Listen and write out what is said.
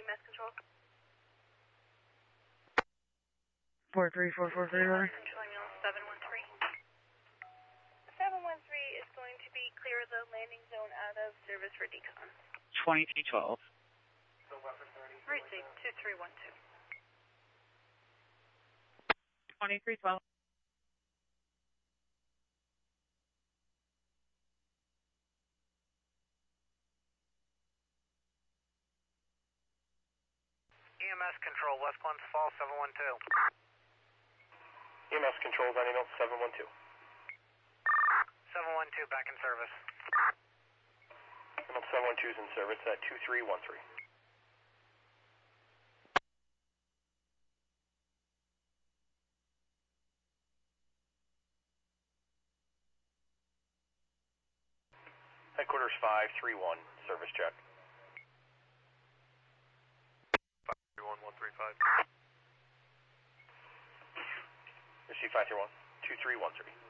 EMS control. 43443. Controlling 713. 713 is going to be clear of the landing zone out of service for decon. 2312. Receive 2312. 2312. EMS control, West Glens Falls 712. EMS control, landing on 712. 712 back in service. And 712 is in service at 2313. Headquarters 531, service check. 531-135. Receive 531, 2313.